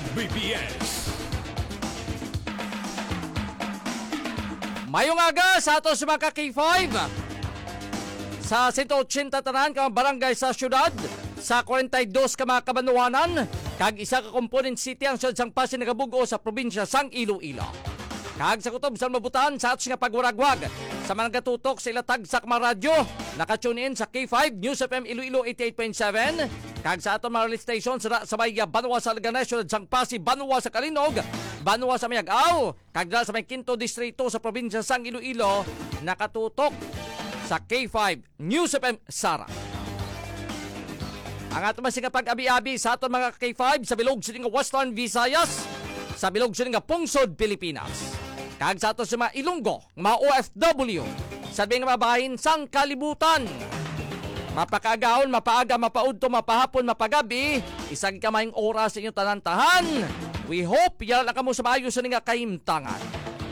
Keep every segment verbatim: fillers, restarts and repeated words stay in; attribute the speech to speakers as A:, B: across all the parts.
A: B P S.
B: Mayong aga sa ato sa mga K five sa one eighty tanan ka barangay sa syudad, sa forty-two ka mga kabanuanan, kag isa ka component city ang siyudad sang Pasig nagabugo sa probinsya sang Iloilo. Kag sa kutob sa mabutan sa ato nga pagwaragwag sa mga gatutok sa ilatag sa mga radyo, nakatune in sa K five News F M Iloilo eighty-eight point seven, kag sa ato mga relay station sa sabay Banwa sa Alganay, sang Pasig, Banwa sa Kalinog, Banwa sa Mayagaw, kag sa may Quinto Distrito sa probinsya sang Iloilo, nakatutok sa K five News F M Sara. Ang ato masing pag-abi-abi sa ato mga K five sa bilog sa Western Visayas, sa bilog sa Pungsod, Pilipinas. Kag sa ato sa mga Ilonggo, mga O F W, sa mga mabahin sang kalibutan. Mapakaagaon, mapaaga, mapaudto, mapahapon, mapagabi, isang kamayong oras sa inyong tanantahan. We hope yan lang kamo sa maayos sa nga kaimtangan.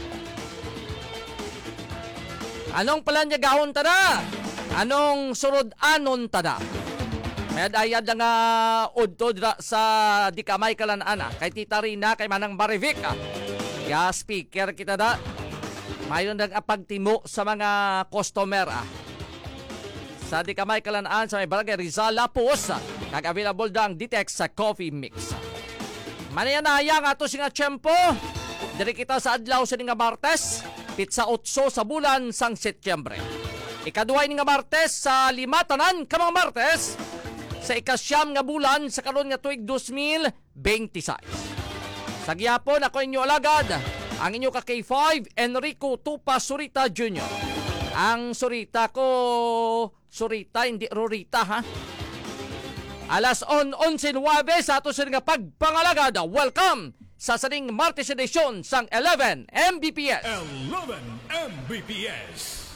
B: Anong palanyagahon tada? Anong surod anon tada? May dayad na nga udto sa di kamay kalanana. Kay Tita Rina, kay Manang Marivic. Ya speaker kita da. Mayon nang apagtimo sa mga customer. Ah. Sa di kamay kalanaan sa may barangay Rizal Lapus, kag available da ang Ditex sa coffee mix. Manayanaya nga to singa tiyempo. Diri kita sa adlaw sa nga Martes, pitsa otso sa bulan sang Setyembre. Ikaduhay ni nga Martes sa lima tanan ka mga Martes sa ikasyam nga bulan sa karon nga tuig two thousand twenty-six. Sa gyapon ako inyo alagad, ang inyo ka K five Enrico Tupa Surita Junior Ang Surita ko, Surita hindi Rorita ha. Alas on onse nueve sa ato sa nga pagpangalagad. Welcome sa saning Martes edition sang eleven M B P S.
A: eleven M B P S.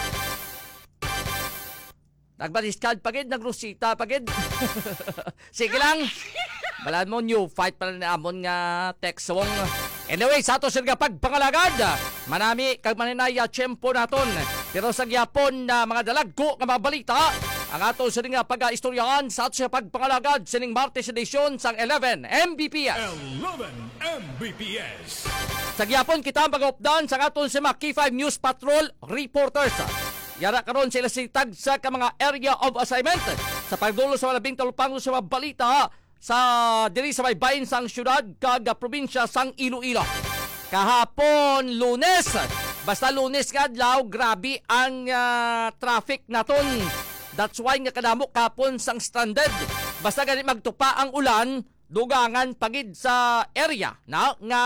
B: Nagbaliskad pagid, nagrusita pagid. Sige lang. Balaan mo new fight pala na amon nga text wong. Anyway, sa ato sila pagpangalagad, manami kag maninaya tiyempo naton. Pero sa gyapon na mga dalagko nga mga balita, ang ato sila nga pag-istoryahan sa ato sila pagpangalagad sining Martes edition sang eleven M B P S.
A: eleven M B P S.
B: Sa gyapon kita mag-updan sa aton sa mga K five News Patrol reporters. Yara karon sila sitag sa ka mga area of assignment sa pagdulo sa labing talupang sa mga balita sa diri sa may bahin sang syudad kag probinsya sang Iloilo. Kahapon Lunes, basta Lunes nga adlaw, grabe ang uh, traffic naton. That's why nga kadamo kahapon sang stranded. Basta gani magtupa ang ulan, dugangan pagid sa area na nga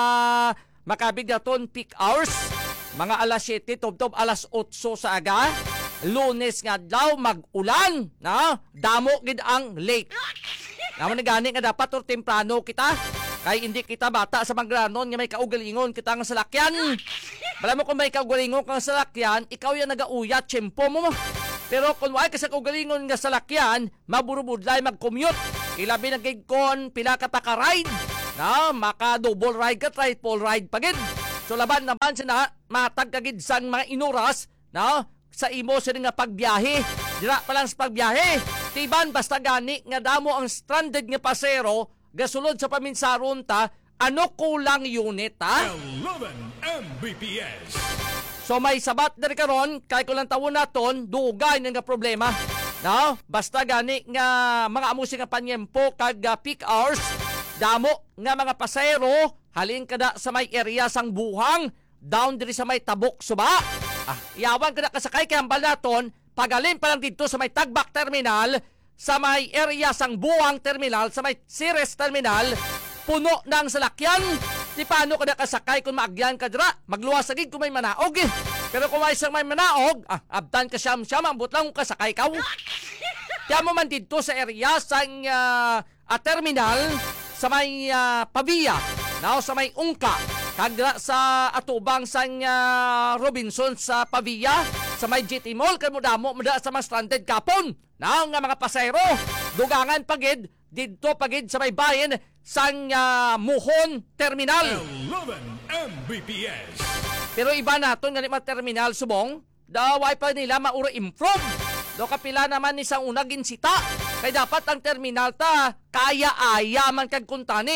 B: makabig naton peak hours. Mga alas siyete, tubtob alas otso sa aga. Lunes nga daw mag-ulan, na damo gid ang lake. Naman na gani nga dapat or temprano kita. Kay hindi kita bata sa magranon nga may kaugalingon kita nga salakyan. Bala mo kung may kaugalingon kang salakyan, ikaw yan nagauyat, tiyempo mo mo. Pero kung wala ka sa kaugalingon nga salakyan, maburubudlay mag-commute. Ilabi na gigkon, pila ka pa ka-ride. Na, maka-double ride ka, triple ride pagid. So laban naman sina matag kagid sang mga inuras na sa imo sa nga pagbiyahe. Dira pa lang sa pagbiyahe. Tiban basta gani nga damo ang stranded nga pasero gasulod sa paminsaron ta, ano kulang unit ha?
A: eleven M B P S.
B: So may sabat diri karon kay kulang tawon naton dugay nga problema. No? Basta gani nga mga amusi nga panyempo kag uh, peak hours, damo nga mga pasero halin kada sa may area sang buhang, down diri sa may tabok suba. Ah, iyawan kada kasakay kay hambal naton, pagalin pa lang dito sa may Tagbak Terminal, sa may area sang buhang terminal, sa may Ceres Terminal, puno ng salakyan. Di paano kada kasakay kung maagyan ka dira, magluwas agad kung may manaog eh. Pero kung may isang may manaog, ah, abdan ka siyam-siyam, ambot lang kung kasakay ka. Kaya mo man dito sa area sang uh, a terminal, sa may uh, Pavia, now sa may Ungka, kagdra sa atubang sang uh, Robinson sa Pavia, sa may G T Mall, kay mo damo mada sa mga stranded kapon. Now nga mga pasayro, dugangan pagid, dito pagid sa may bayan sang uh, Muhon Terminal.
A: eleven M B P S.
B: Pero iba naton nga ni mga terminal subong, daway pa nila mauro improve. Do kapila naman ni sang unag insita. Kay dapat ang terminal ta kaya-aya man kag kuntani.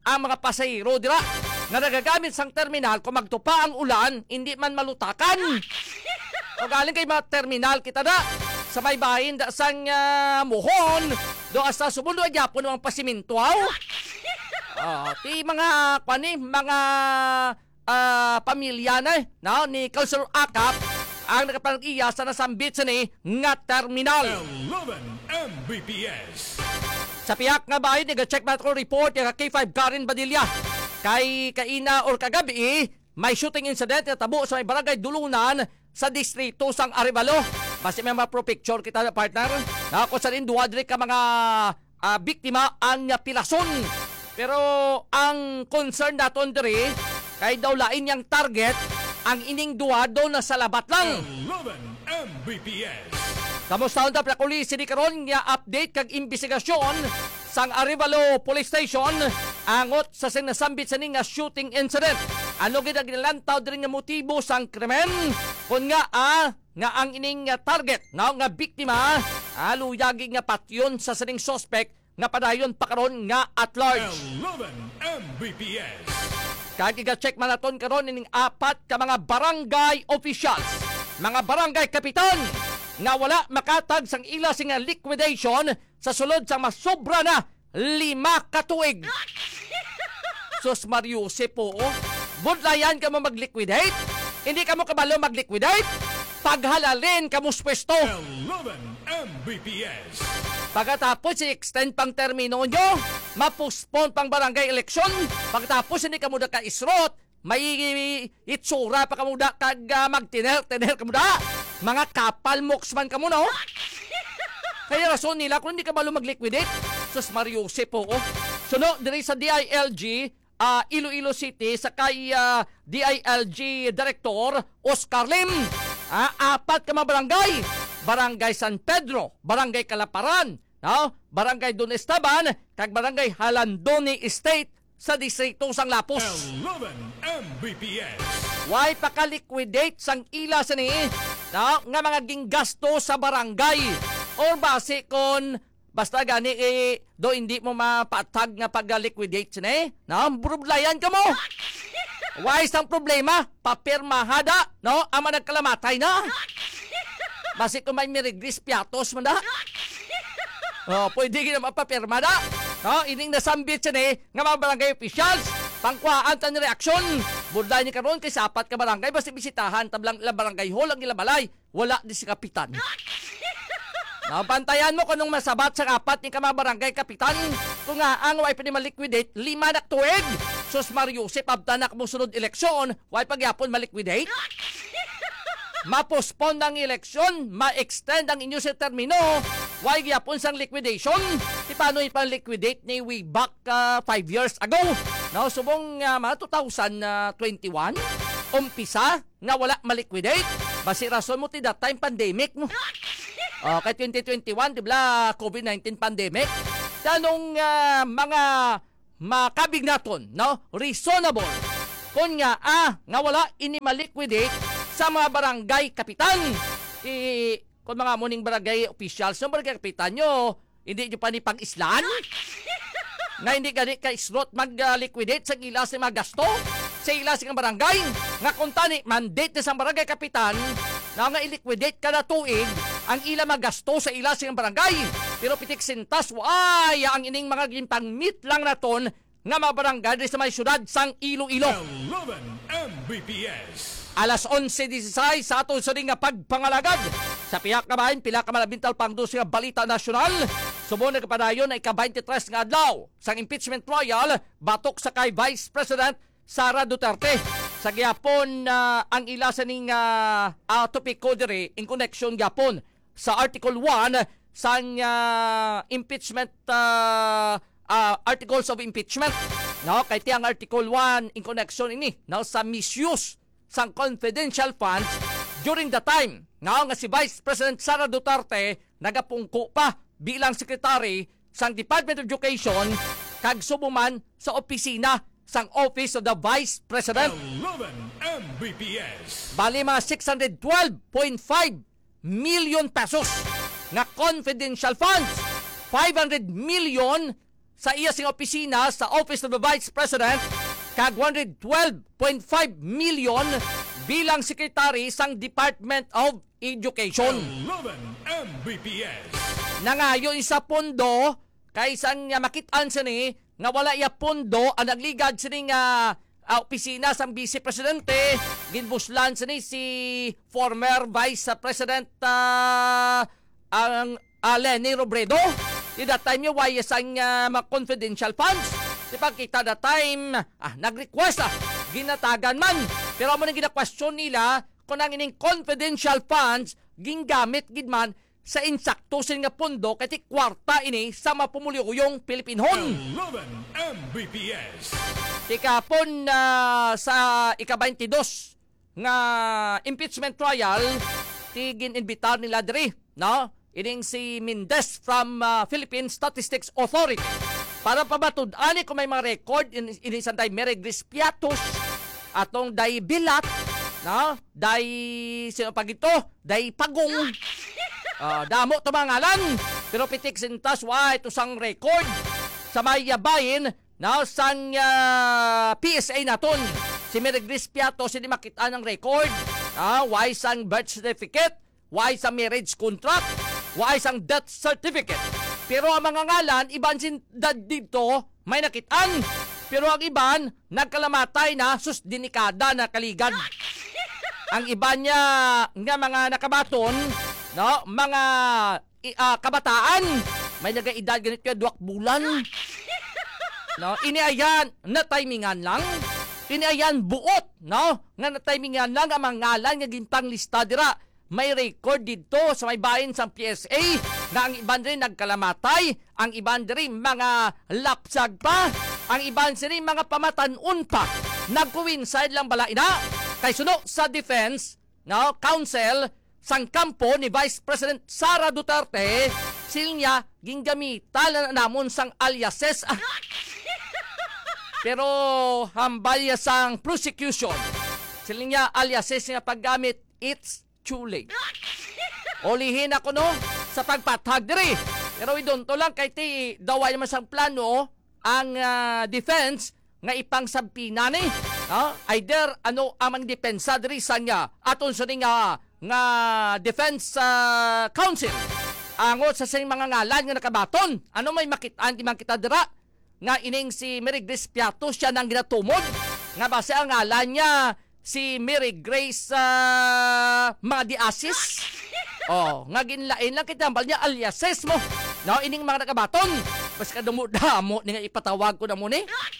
B: ang mga pasahero dira nga nagagamit sang terminal kung magtupa ang ulan, hindi man malutakan. O galing kay mga terminal kita na sa may bahin da sang uh, muhon do asa sumundo gyapon ang pasiminto aw. Ah, ti mga kwani mga uh, pamilya na no, ni Councilor Akap ang nakapanag-iya sa nasambit sa ni nga terminal.
A: eleven M B P S.
B: Sa piyak nga bahay, nag-check Metro Report yung K five Karen Badilla. Kay kaina or kagabi, may shooting incident na tabo sa may barangay Dulunan sa distrito sang Arevalo. Basta may mga pro-picture kita na partner. Nakako sa rin duwadre ka mga uh, biktima ang pilason. Pero ang concern naton diri, kay daw lain yang target, ang ining duwado na sa labat lang.
A: eleven M B P S.
B: Kamusta unta prakuli sini karon nga update kag investigasyon sang Arevalo Police Station angot sa sinasambit sa nga shooting incident. Ano gid ang gilantaw diri nga motibo sang krimen? Kun nga ah, nga ang ining uh, target no, nga biktima aluyagi nga patyon sa sining suspect nga padayon pa karon nga at large.
A: eleven M B P S.
B: Kag iga-check man naton karon ining apat ka mga barangay officials, mga barangay kapitan nga wala makatag sang ila sing liquidation sa sulod sang masobra na lima ka tuig. Sus Mariuse po, oh. Budlayan ka mo mag-liquidate? Hindi ka mo kabalo mag-liquidate? Paghalalin ka mo pwesto.
A: eleven M B P S.
B: Pagkatapos i-extend pang termino nyo, mapuspon pang barangay election. Pagkatapos hindi ka mo da ka-isrot, may itsura pa ka mo da kag uh, magtiner-tiner ka mo da. Mga kapal moksman ka mo, no? Kaya rason nila kung hindi ka malo mag-liquidate. Sus Mariuse po, oh. So no, diri sa D I L G, uh, Iloilo City, sa kay uh, D I L G Director Oscar Lim. Uh, apat ka mga barangay. Barangay San Pedro, Barangay Kalaparan, no? Barangay Don Esteban, kag Barangay Halandoni Estate sa distrito sang Lapos.
A: eleven M B P S.
B: Why paka-liquidate sang ila sa ni no? Nga mga ginggasto sa barangay or base kon basta gani eh, do hindi mo mapatag nga pag-liquidate ni no? Brublayan ka mo. Why sang problema? Papirmahada, no? Ama nagkalamatay na. Base kung may mirigris piatos mo na. Oh, pwede gina mapapirma na. No? Ining nasambit siya ni nga mga barangay officials. Pangkuhaan tan reaksyon. Budlay ni karon kay sapat ka barangay basta bisitahan tablang la barangay hall ang ilabalay. Wala di si kapitan. Nabantayan mo kanong masabat sa apat ni ka mga barangay kapitan. Kung nga ang way pa ni maliquidate lima na tuig. Sus Mariusip abtanak mo sunod eleksyon, way pagyapon maliquidate. Mapospon ang eleksyon, ma-extend ang inyo sa termino, why gyapon sang liquidation? Di paano ipang-liquidate ni way back uh, five years ago? No, subong uh, mga two thousand twenty-one, umpisa nga wala ma-liquidate. Basi rason mo ti that time pandemic mo. Uh, kay twenty twenty-one, di ba, COVID nineteen pandemic? Tanong uh, mga makabig naton, no? Reasonable. Kung nga, ah, nga wala ini ma-liquidate sa mga barangay kapitan. I, kung mga muning barangay officials, yung barangay kapitan nyo, hindi nyo pa ni pang-islan? Nga hindi gani ka islot mag-liquidate sa ilas ng mga gasto? Sa ilas ng barangay? Nga kung tani, mandate na sa barangay kapitan, na nga i-liquidate ka na tuig, ang ila magasto sa ilas ng barangay. Pero pitik sintas, ay, ang ining mga gintang meet lang na ton, nga mga barangay sa may syudad sang Iloilo.
A: eleven M B P S.
B: Alas onse disisay sa aton sa ring nga pagpangalagad. Sa piyak na bahin, pila ka malabintal pang dosi nga balita nasyonal. Sumo na kapadayon ay ka-twenty-three nga adlaw sang impeachment trial batok sa kay Vice President Sara Duterte. Sa gyapon uh, ang ilasan ning uh, uh, topic ko diri in connection gyapon sa Article one sang uh, impeachment uh, uh, articles of impeachment. No, kay tiyang Article one in connection ini no, sa misuse sang confidential funds during the time nga nga si Vice President Sara Duterte nagapungko pa bilang secretary sang Department of Education kag subuman sa opisina sang Office of the Vice President.
A: eleven M B P S.
B: Bali mga six hundred twelve point five million pesos nga confidential funds. five hundred million sa iya sing opisina sa Office of the Vice President kag one hundred twelve point five million bilang sekretary sang Department of Education.
A: eleven M B P S.
B: Nangayon sa pondo kay sang uh, makitaan sini nga wala iya pondo ang nagligad sini nga uh, opisina sang Vice Presidente ginbuslan sini si former Vice President uh, ang uh, Leni Robredo. Di that time yung why sang uh, mga confidential funds. Di ba kita that time ah, nag-request ah, ginatagan man. Pero mo nang gina-question nila kung ang ining confidential funds gingamit gid man sa insakto sin nga pondo kay ti kwarta ini sa mapumulyo yung Pilipinhon.
A: eleven M B P S.
B: Ikapon na uh, sa ika-twenty-dos nga impeachment trial tigin inbitar nila diri, no? Ining si Mendez from uh, Philippine Statistics Authority para pabatud ani kung may mga record in inisan day Mary Grace Piatos atong day Bilat, no? Day sino pag ito? Day Pagong. Uh, damo to mga ngalan pero pitik sintas wa ito sang record sa mayabayin na sang uh, P S A naton si Mary Grace Piatos hindi makita ng record, uh, why sang birth certificate, why sang marriage contract, why sang death certificate. Pero ang mga ngalan iban sin dito may nakitaan pero ang iban nagkalamatay na sus dinikada na kaligad. Ang iban niya nga mga nakabaton, no, mga uh, kabataan may nagaedad ganito kaya duwak bulan, no, iniayan na timingan lang, iniayan buot, no, nga na timingan lang ang mga ngalan nga gintang lista dira. May record dito sa may bahin sa P S A na ang iban rin nagkalamatay, ang iban rin mga lapsag pa, ang iban rin mga pamatanon pa, nagkuwinside lang bala ina kay suno sa defense, no, counsel sang kampo ni Vice President Sara Duterte silnya ginggamitan na namon sang aliases. Ah. Pero hambal ya sang prosecution silnya aliases nga paggamit it's too late. Ulihin ako no sa pagpatag diri. Pero idon to lang kay ti daway naman sang plano ang uh, defense nga ipang sampina ni, no? Either ano amang depensa diri sa niya aton sa nga nga defense uh, council angot sa sing mga ngalan nga nakabaton. Ano may makitaan di man kita dira nga ining si Mary Grace Piatos siya nang ginatumod nga base ang ngalan niya si Mary Grace uh, mga diasis. Oh, nga ginlain lang kita ambal niya aliases mo. No, ining mga nakabaton. Bas ka dumudamo ni nga ipatawag ko na mo ni.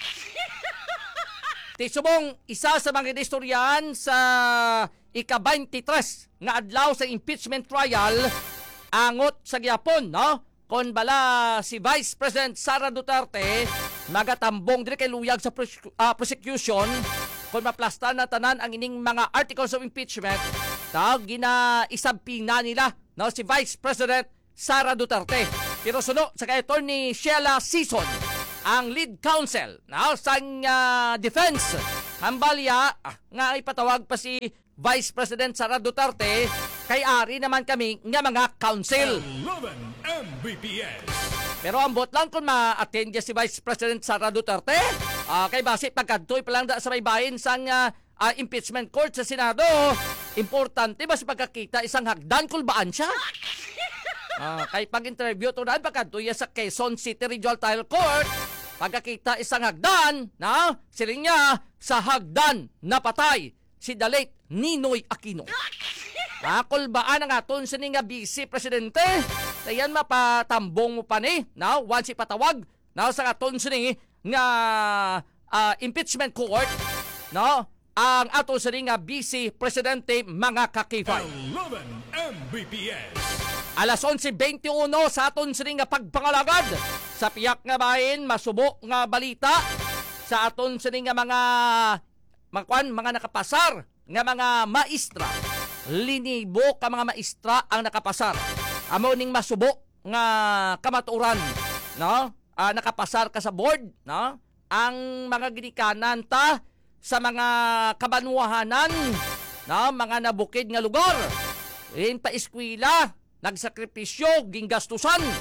B: Ti subong isa sa mga istoryahan sa ika-twenty-tres nga adlaw sa impeachment trial angot sa gyapon, no? Kon bala si Vice President Sara Duterte magatambong diri kay luyag sa pros- uh, prosecution kon maplastar na tanan ang ining mga articles of impeachment, ta gina isampina nila, no, si Vice President Sara Duterte. Pero suno sa kay Attorney Sheila Sison ang lead counsel na sang uh, defense hambalya ah, nga ipatawag pa si Vice President Sara Duterte kay ari naman kami nga mga counsel.
A: eleven M B P S.
B: Pero ambot lang kung ma-attend si Vice President Sara Duterte, uh, kay base pagkantoy pa lang da sa may bahin sang uh, uh, impeachment court sa Senado. Importante ba sa pagkakita isang hagdan kulbaan siya? Uh, kay pag-interview to daan pagkantoy sa Quezon City Regional Trial Court, pagkakita isang hagdan na siling niya sa hagdan na patay si the late Ninoy Aquino. Akulbaan ang aton sa nga Vice Presidente. Ayan mapatambong mo pa ni. Now, once ipatawag, now sa aton sa nga uh, impeachment court, no, ang aton sa nga Vice Presidente mga kakifay.
A: eleven M B P S.
B: Alas onse twenty-one sa aton sa nga pagpangalagad sa piyak nga bahin, masubok nga balita sa aton sa nga mga mga, mga nakapasar nga mga maestra. Linibo ka mga maestra ang nakapasar. Amo ning masubok nga kamaturan, no? Uh, nakapasar ka sa board, no? Ang mga ginikanan ta sa mga kabanwahanan, no? Mga nabukid nga lugar. Rin pa eskwela, nagsakripisyo, ginggastusan.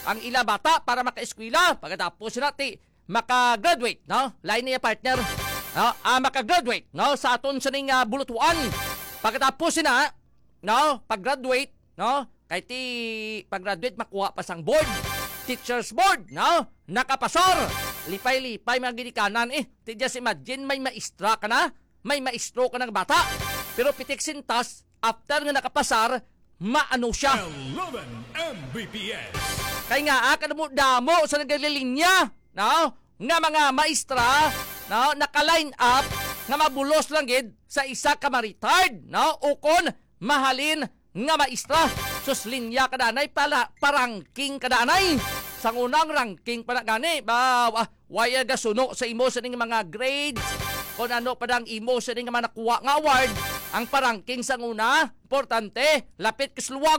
B: ang ila bata para maka-eskwela. Pagkatapos na ti maka-graduate, no? Lain niya partner. No? Ah, maka-graduate, no? Sa aton sa ning uh, bulutuan. Pagkatapos na, no? Pag-graduate, no? Kay ti pag-graduate makuha pa sang board. Teacher's board, no? Nakapasar. Lipay-lipay mga ginikanan. Eh, ti just imagine may maestra ka na. May maestro ka ng bata. Pero pitik sintas, after nga nakapasar, maano siya.
A: eleven M B P S.
B: Kaya nga, ah, mo damo sa nagalilinya, no? Nga mga maestra, no? Naka-line up, nga mabulos lang gid sa isa ka ma-retired, no? Ukon, mahalin nga maestra. Sus, linya ka danay, pala, parangking ka danay. Sang unang ranking pa na gani, ba, uh, waya ga suno sa imo sa ning mga grades, kung ano pa dang imo sa ning mga nakuha nga award. Ang parangking sang una, importante, lapit ka sluwag.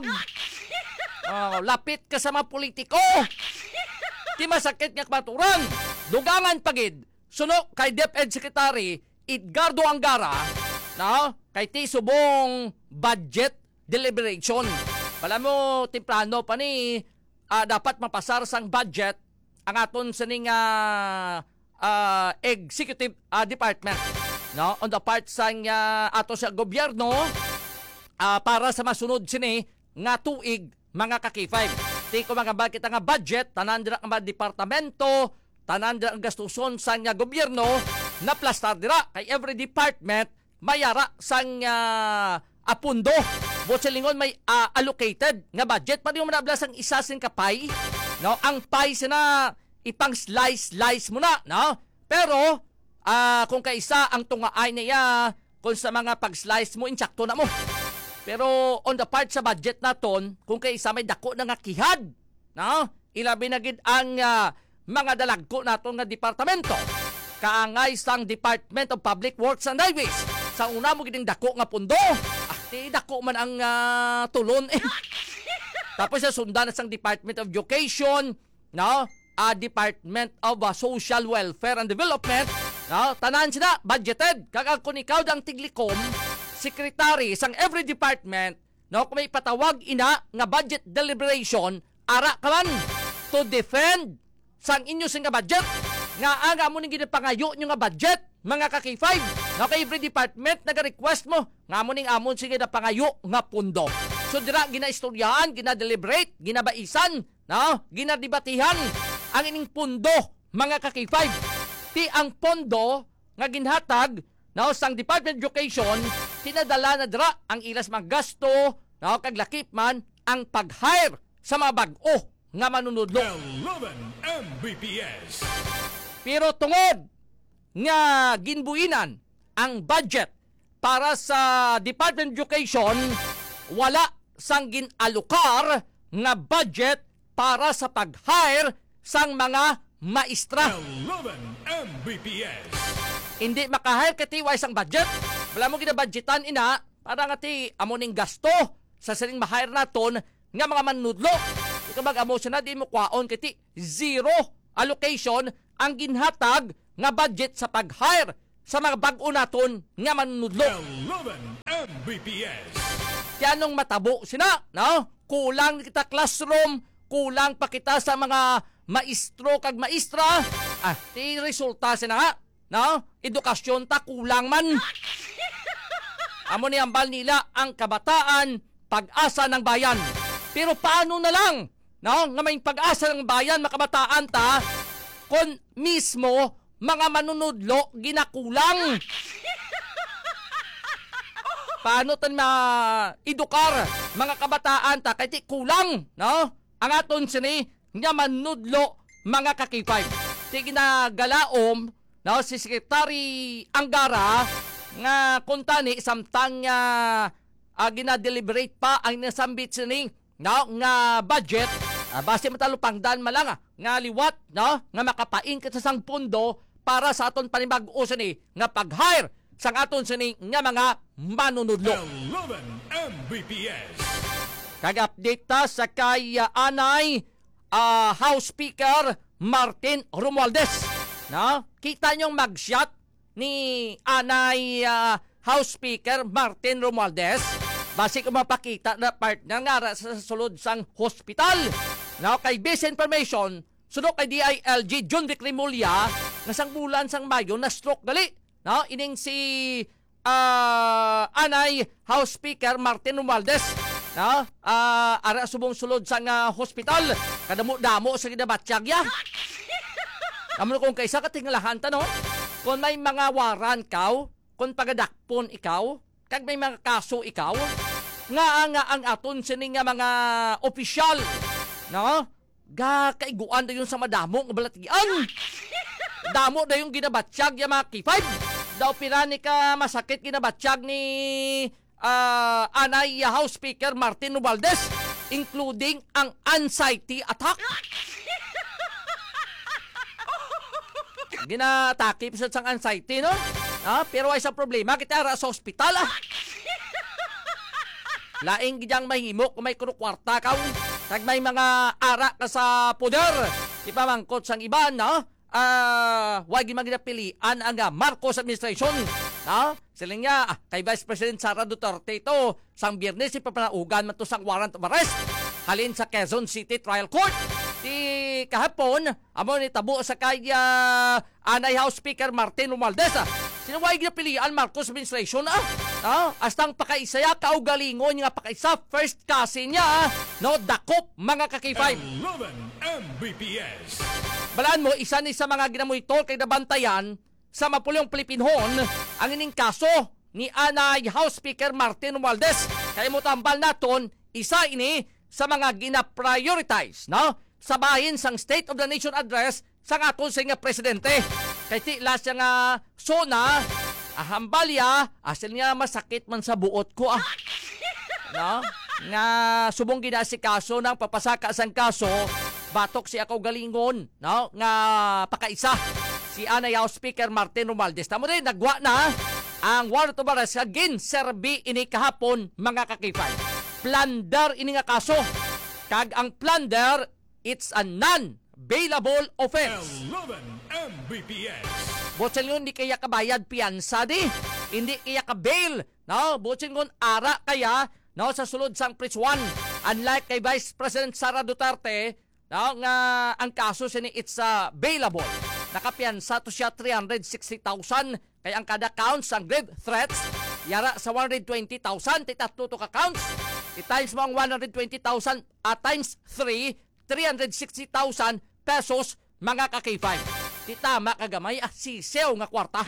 B: Oh, lapit ka sa mga politiko. Di masakit nga kmaturan. Dugangan pagid. Suno kay DepEd Secretary Edgardo Angara, no? Kay ti subong budget deliberation. Pala mo, temprano pa ni, uh, dapat mapasar sang budget ang aton sa ning uh, uh, executive uh, department, no? On the part sang uh, ato sa gobyerno uh, para sa masunod sini nga tuig mga ka-K five. Ti ko mga bakit nga budget, tanan dira nga departamento, tanan dira ang gastuson sang nga gobyerno na plastar dira kay every department mayara sang uh, apundo. Botsilingon may uh, allocated nga budget pa di mo manablas ang isa sing kapay, no? Ang pie sina ipang slice slice mo na, no? Pero uh, kung kaisa ang tungaay niya kung sa mga pag-slice mo insakto na mo. Pero on the part sa budget naton, kung kaisa may dako na nga kihad, no? Ilabi na gid ang uh, mga dalagko naton nga departamento. Kaangay sang Department of Public Works and Highways. Sa una mo giding dako nga pundo. Di dako man ang uh, tulon eh. Tapos sa sundan sang Department of Education, no? Uh, Department of uh, Social Welfare and Development, no? Tanan sila budgeted. Kag kun ikaw dang tiglikom, secretary sang every department, no? Kung may patawag ina nga budget deliberation, ara ka man to defend sang inyo sing nga budget. Nga aga mo ning ginapangayo nyo nga budget, mga ka-K five. No, kay every department naga-request mo nga mo ning amon sige na pangayo nga pundo. So dira gina-istoryahan, gina-deliberate, ginabaisan, no? Ginadebatihan ang ining pundo, mga ka-K five. Ti ang pondo nga ginhatag, no, sang Department of Education, tinadala na dira ang ilas mga gasto, no, kag lakip man ang pag-hire sa mga bag-o nga manunudlo.
A: eleven M B P S.
B: Pero tungod nga ginbuinan ang budget para sa Department of Education, wala sang ginalukar nga budget para sa pag-hire sang mga maestra.
A: eleven M B P S.
B: Hindi maka-hire kati wa isang budget. Wala mo ginabudgetan ina para nga ti amoning gasto sa sining ma-hire naton nga mga manudlo. Ito mag-amo siya na di mo kwaon kati zero allocation ang ginhatag nga budget sa pag-hire sa mga bag-o naton nga manunudlo.
A: eleven M B P S.
B: Yanong matabo sina, no? Kulang kita classroom, kulang pa kita sa mga maestro kag maestra. Ah, ti resulta sina nga, no? Edukasyon ta kulang man. Amo ni ambal nila ang kabataan, pag-asa ng bayan. Pero paano na lang, no? Nga may pag-asa ng bayan, makabataan ta, kon mismo mga manunudlo ginakulang. Paano tan ma-edukar mga kabataan ta kay ti kulang, no? Ang aton sini nga manudlo mga ka-K five. Ti ginagalaom, no, si Secretary Angara nga kuntani samtang uh, uh, ginadeliberate pa ang nasambit sini, no, nga budget. Uh, base matalupangdan malang ah, nga liwat, no, nga makapain ka sa sang pundo para sa aton panibag-o sini nga pag-hire sang aton sini nga mga manunudlo.
A: eleven M B P S.
B: Kag-update ta sa kay uh, Anay uh, House Speaker Martin Romualdez. No? Kita niyong mag-shot ni Anay uh, House Speaker Martin Romualdez. Basi ko mapakita na partner nga sa sulod sang hospital. Now, kay base information, sunod kay D I L G John Vic Rimulya, nga sang bulan sang Mayo na stroke gali. No, ining si uh, Anay House Speaker Martin Romualdez. No, uh, ara subong sulod sang uh, hospital. Kadamo-damo sa ginabatsyag ya. Amo kung kaysa katingalahan ta no. Kung may mga waran kaw, kung pagadakpon ikaw, kag may mga kaso ikaw, nga nga ang aton sining nga mga opisyal, no? Ga kaiguan da yun sa madamo nga balatian. Damo da yung ginabatsyag ya mga K five. Daw pirani ka masakit ginabatsyag ni uh, Anay House Speaker Martin Romualdez, including ang anxiety attack. Ginatakip sa sang anxiety, no? Ah, pero ay sa problema, kita ara sa ospital, ah. Laing gidyang mahimo kung may kwarta ka, tag may mga ara ka sa poder. Ipamangkot sang iba, no? Ah, wag yung maginapilian ang uh, Marcos administration, no? Sila nga, ah, kay Vice President Sara Duterte ito, sang Biyernes, ipapanaugan man to sang warrant of arrest. Halin sa Quezon City Trial Court. Di kahapon, amo ni tabo sa kay uh, Anay House Speaker Martin Romualdez. Ah. Sinuway ginapilian Marcos administration, ah. Ah, astang pakaisaya kaugalingon nga pakaisa first cousin niya, ah. No, dakop mga ka-K five.
A: eleven M B P S.
B: Balaan mo, isa ni sa mga ginamonitol kay nabantayan sa Mapulyong Pilipinhon ang ining kaso ni Anay House Speaker Martin Romualdez. Kaya mo tambal naton, isa ini sa mga gina-prioritize, no? Sabahin sang State of the Nation Address sa aton sa nga presidente. Kay tila siya nga sona, ahambalya, asil niya masakit man sa buot ko, ah. No? Nga subong ginasikaso ng papasaka sang kaso, batok si ako galingon, no? Nga pakaisa si Anay House Speaker Martin Romualdez. Tamo rin, nagwa na ang warrant of arrest nga ginserbi ini kahapon mga kakipay. Plunder ini nga kaso. Kag ang plunder, it's a non-bailable offense.
A: eleven M B P S.
B: Butsin yun, hindi kaya kabayad piyansa di. Hindi kaya ka-bail. No? Butsin yun, ara kaya, no, sa sulod sang prisuan. Unlike kay Vice President Sara Duterte, no, nga ang kaso siya ni it's uh, bailable. Nakapiyansa to siya three hundred sixty thousand. Kaya ang kada counts, ang grave threats, yara sa one hundred twenty thousand. Titatlo to ka counts. I-times mo ang one hundred twenty thousand at times three, three hundred sixty thousand pesos mga ka-K five. Titama kagamay, ah, sisew nga kwarta.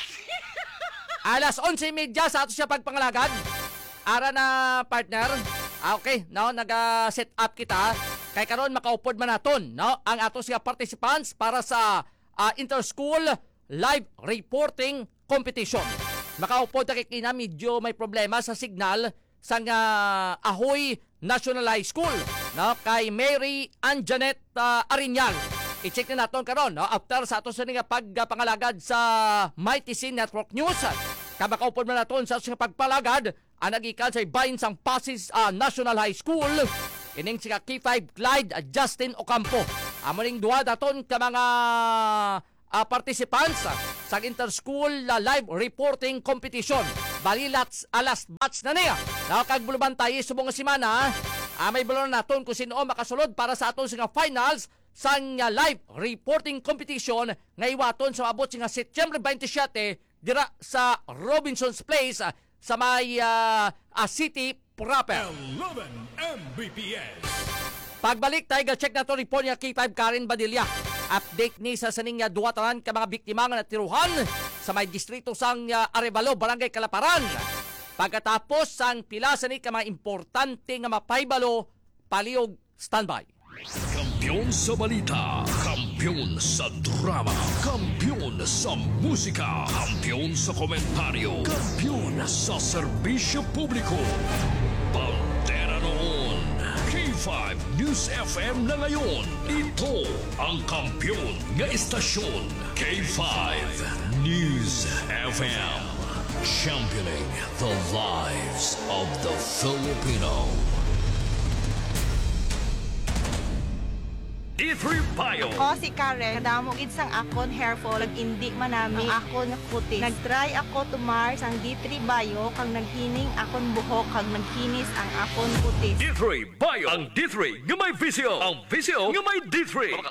B: Alas onse media sa ato siya pagpangalagad. Ara na partner. Ah, okay, no, naga-set up kita. Kay karon makaupod man naton, no, ang ato siya participants para sa uh, inter-school live reporting competition. Makaupod ta kay kina medyo may problema sa signal sa uh, Ahoy National High School, no, kay Mary Anjanet uh, Arinyal. I-check na naton karon, no, after sa ato sa nga pagpangalagad sa Mighty Scene Network News. Kabakaupod man naton sa sa pagpalagad ang nagikan sa bahin sang Pasig uh, National High School. Ining si K five Clyde uh, Justin Ocampo. Amo ning duha daton ka mga uh, participants uh, sa inter-school uh, live reporting competition. Balilat alas batch na niya. Nakakagbuluban tayo subong nga semana. Uh, may bulon naton kung sino makasulod para sa aton sa finals sa uh, live reporting competition nga iwaton sa abot nga September twenty-seven dira sa Robinson's Place uh, sa may uh, uh, city proper.
A: eleven M B P S.
B: Pagbalik tayo, check na to report niya K five Karen Badilla. Update ni sa saning uh, duwataran ka mga biktima nga natiruhan sa may distrito sang uh, Arevalo, Barangay Kalaparan. Pagkatapos sang pila sa ni ka mga importante nga mapaybalo, paliog standby.
C: Kampiyon sa balita, kampiyon sa drama, kampiyon sa musika, kampiyon sa komentaryo, kampiyon sa serbisyo publiko. Bandera noon, K five News F M na ngayon. Ito ang kampiyon nga istasyon, K five News F M. Championing the lives of the Filipino. D three Bio.
D: Ako si Karen, kadamo gid sang akon hair fall, ag indi man nami ang akon kutis. Nagtry ako tumar sang D three Bio kag naghining akon buhok kag nagkinis ang akon kutis.
C: D three Bio. Ang D three nga may visyo. Ang visyo nga may D three.